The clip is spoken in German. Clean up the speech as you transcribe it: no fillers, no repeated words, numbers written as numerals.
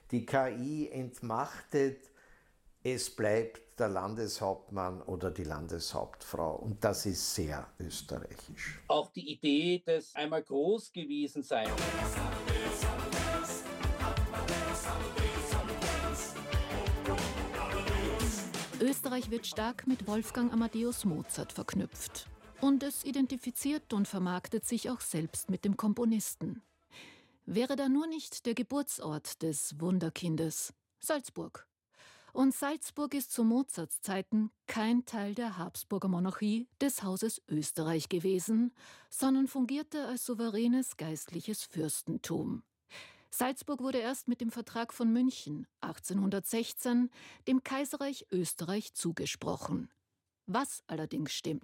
Die KI entmachtet, es bleibt der Landeshauptmann oder die Landeshauptfrau. Und das ist sehr österreichisch. Auch die Idee des einmal groß gewesen sein. Österreich wird stark mit Wolfgang Amadeus Mozart verknüpft. Und es identifiziert und vermarktet sich auch selbst mit dem Komponisten. Wäre da nur nicht der Geburtsort des Wunderkindes, Salzburg. Und Salzburg ist zu Mozarts Zeiten kein Teil der Habsburger Monarchie des Hauses Österreich gewesen, sondern fungierte als souveränes geistliches Fürstentum. Salzburg wurde erst mit dem Vertrag von München 1816 dem Kaiserreich Österreich zugesprochen. Was allerdings stimmt,